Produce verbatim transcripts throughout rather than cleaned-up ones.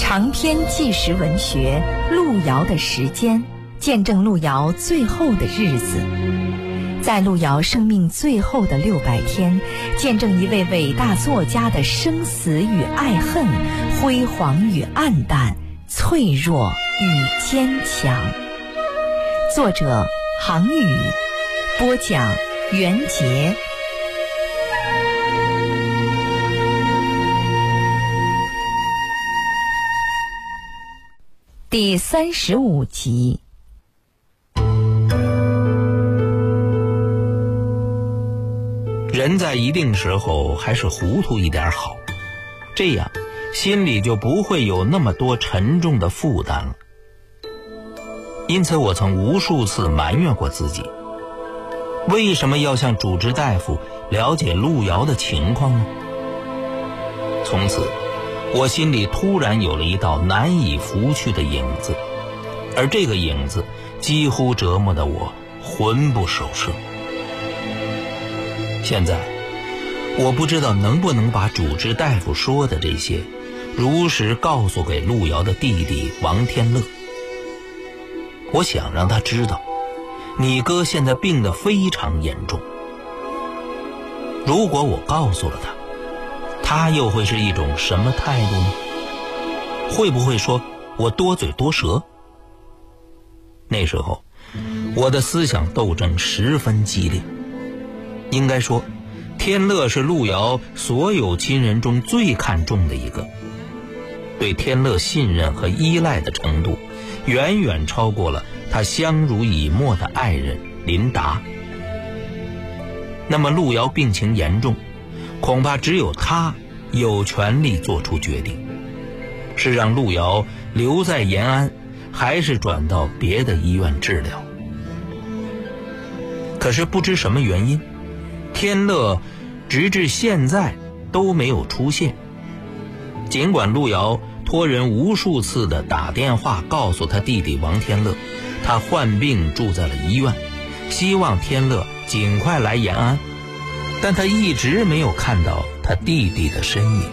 长篇纪实文学《路遥的时间》，见证路遥最后的日子。在路遥生命最后的六百天，见证一位伟大作家的生死与爱恨，辉煌与暗淡，脆弱与坚强。作者杭宇，播讲袁杰。第三十五集。 人在一定时候还是糊涂一点好，这样心里就不会有那么多沉重的负担了。因此我曾无数次埋怨过自己，为什么要向主治大夫了解路遥的情况呢？从此我心里突然有了一道难以拂去的影子，而这个影子几乎折磨得我魂不守舍。现在我不知道能不能把主治大夫说的这些如实告诉给路遥的弟弟王天乐。我想让他知道，你哥现在病得非常严重。如果我告诉了他，他又会是一种什么态度呢？会不会说我多嘴多舌？那时候我的思想斗争十分激烈。应该说，天乐是路遥所有亲人中最看重的一个，对天乐信任和依赖的程度远远超过了他相濡以沫的爱人林达。那么路遥病情严重，恐怕只有他有权利做出决定，是让路遥留在延安，还是转到别的医院治疗。可是不知什么原因，天乐直至现在都没有出现。尽管路遥托人无数次的打电话告诉他弟弟王天乐，他患病住在了医院，希望天乐尽快来延安，但他一直没有看到他弟弟的身影。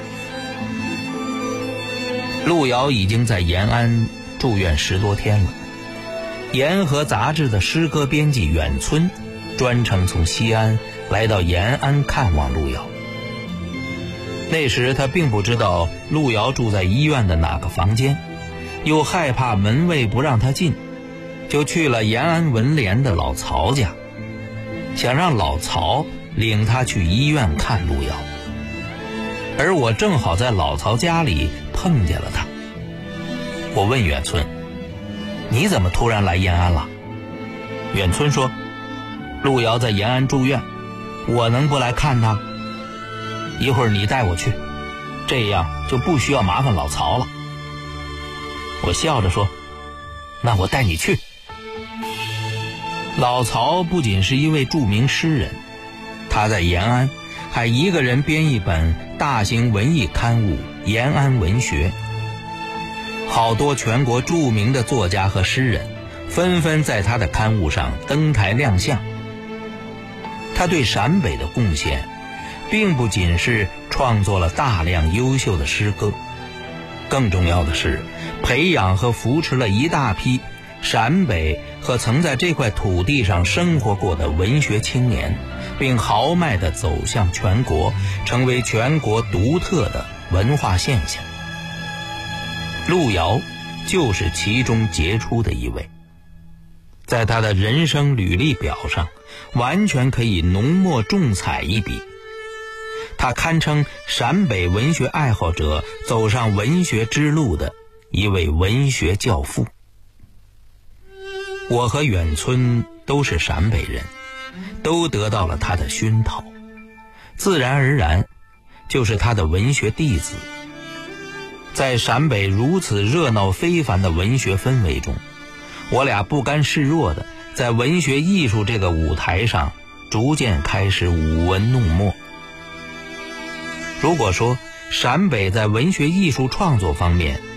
路遥已经在延安住院十多天了。延河杂志的诗歌编辑远村专程从西安来到延安看望路遥。那时他并不知道路遥住在医院的哪个房间，又害怕门卫不让他进，就去了延安文联的老曹家，想让老曹领他去医院看路遥。而我正好在老曹家里碰见了他。我问远村，你怎么突然来延安了？远村说，路遥在延安住院，我能不来看他？一会儿你带我去，这样就不需要麻烦老曹了。我笑着说，那我带你去。老曹不仅是一位著名诗人，他在延安还一个人编一本大型文艺刊物《延安文学》，好多全国著名的作家和诗人纷纷在他的刊物上登台亮相。他对陕北的贡献并不仅是创作了大量优秀的诗歌，更重要的是培养和扶持了一大批陕北和曾在这块土地上生活过的文学青年，并豪迈地走向全国，成为全国独特的文化现象。路遥就是其中杰出的一位，在他的人生履历表上完全可以浓墨重彩一笔。他堪称陕北文学爱好者走上文学之路的一位文学教父。我和远村都是陕北人，都得到了他的熏陶，自然而然就是他的文学弟子。在陕北如此热闹非凡的文学氛围中，我俩不甘示弱的在文学艺术这个舞台上逐渐开始舞文弄墨。如果说陕北在文学艺术创作方面